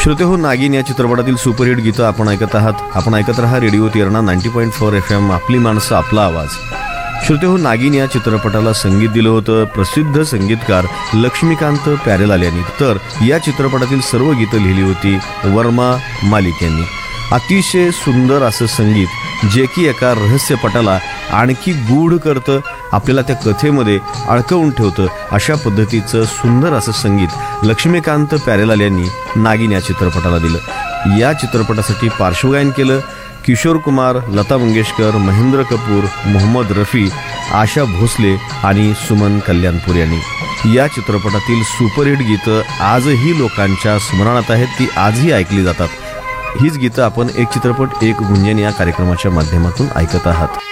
श्रोते हो, नागिन या चित्रपटातील सुपरहिट गीतं आपण ऐकत आहात. आपण ऐकत राहा रेडिओ तिरणा 90.4 FM, आपली माणसं आपला आवाज. श्रोते हो, नागिन या चित्रपटाला संगीत दिलं होतं प्रसिद्ध संगीतकार लक्ष्मीकांत प्यारेलाल यांनी. तर या चित्रपटातील सर्व गीतं लिहिली होती वर्मा मालिक यांनी. अतिशय सुंदर असं संगीत जे की एका रहस्यपटाला आणखी गूढ करतं, आपल्याला त्या कथेमध्ये अडकवून ठेवतं. अशा पद्धतीचं सुंदर असं संगीत लक्ष्मीकांत प्यारेलाल यांनी नागिन या चित्रपटाला दिलं. या चित्रपटासाठी पार्श्वगायन केलं किशोर कुमार, लता मंगेशकर, महेंद्र कपूर, मोहम्मद रफी, आशा भोसले आणि सुमन कल्याणपूर यांनी. या चित्रपटातील सुपरहिट गीतं आजही लोकांच्या स्मरणात आहेत, ती आजही ऐकली जातात. हीच गीतं आपण एक चित्रपट एक गुंजन या कार्यक्रमाच्या माध्यमातून ऐकत आहात.